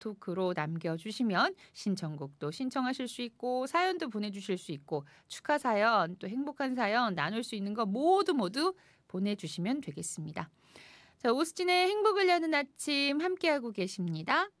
카카오톡으로 남겨주시면 신청곡도 신청하실 수 있고 사연도 보내주실 수 있고 축하 사연 또 행복한 사연 나눌 수 있는 거 모두 보내주시면 되겠습니다. 자, 오수진의 행복을 여는 아침 함께하고 계십니다.